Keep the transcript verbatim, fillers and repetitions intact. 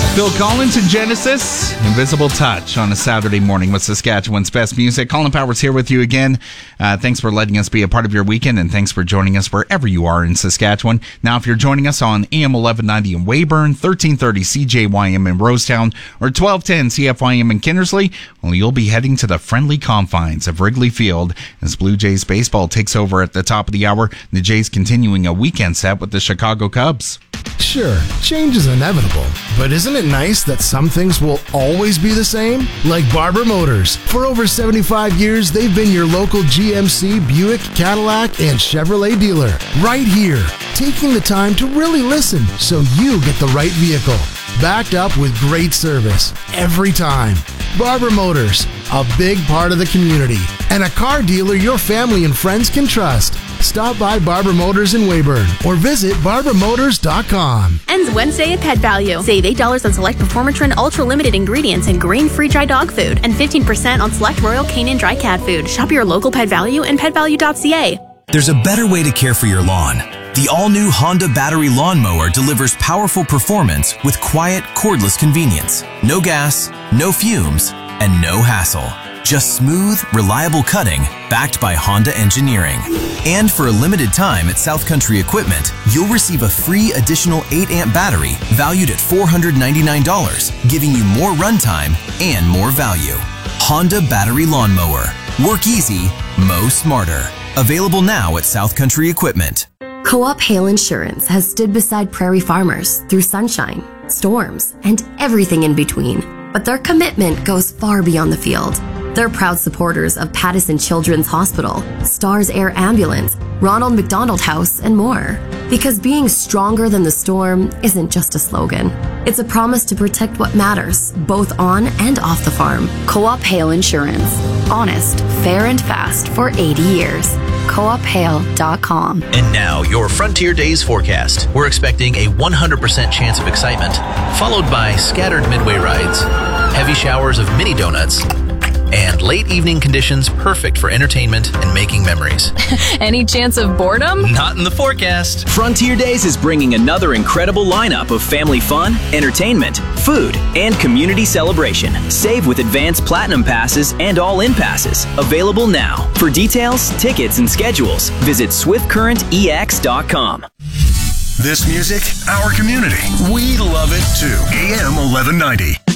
Phil Collins and Genesis, Invisible Touch on a Saturday morning with Saskatchewan's best music. Colin Powers here with you again. Uh, thanks for letting us be a part of your weekend, and thanks for joining us wherever you are in Saskatchewan. Now, if you're joining us on A M eleven ninety in Weyburn, thirteen thirty C J Y M in Rosetown, or twelve ten C F Y M in Kinnersley, well, you'll be heading to the friendly confines of Wrigley Field as Blue Jays baseball takes over at the top of the hour. The Jays continuing a weekend set with the Chicago Cubs. Sure, change is inevitable, but isn't it nice that some things will always be the same? Like Barber Motors. For over seventy-five years, they've been your local G M C, Buick, Cadillac, and Chevrolet dealer. Right here, taking the time to really listen so you get the right vehicle. Backed up with great service every time. Barber Motors, a big part of the community, and a car dealer your family and friends can trust. Stop by Barber Motors in Weyburn or visit barber motors dot com. Ends Wednesday at Pet Value. Save eight dollars on select Performatrin Ultra Limited ingredients and grain-free dry dog food and fifteen percent on select Royal Canin dry cat food. Shop your local Pet Value and pet value dot c a. There's a better way to care for your lawn. The all-new Honda battery lawnmower delivers powerful performance with quiet, cordless convenience. No gas, no fumes, and no hassle. Just smooth, reliable cutting backed by Honda engineering. And for a limited time at South Country Equipment, you'll receive a free additional eight amp battery valued at four hundred ninety-nine dollars, giving you more runtime and more value. Honda battery lawnmower. Work easy, mow smarter. Available now at South Country Equipment. Co-op Hail Insurance has stood beside prairie farmers through sunshine, storms, and everything in between. But their commitment goes far beyond the field. They're proud supporters of Pattison Children's Hospital, Stars Air Ambulance, Ronald McDonald House, and more. Because being stronger than the storm isn't just a slogan. It's a promise to protect what matters, both on and off the farm. Co-op Hail Insurance. Honest, fair, and fast for eighty years. co op hail dot com. And now, your Frontier Days forecast. We're expecting a one hundred percent chance of excitement, followed by scattered midway rides, heavy showers of mini donuts, and late evening conditions perfect for entertainment and making memories. Any chance of boredom? Not in the forecast. Frontier Days is bringing another incredible lineup of family fun, entertainment, food, and community celebration. Save with advanced platinum passes and all-in passes. Available now. For details, tickets, and schedules, visit swift current e x dot com. This music, our community. We love it too. A M eleven ninety.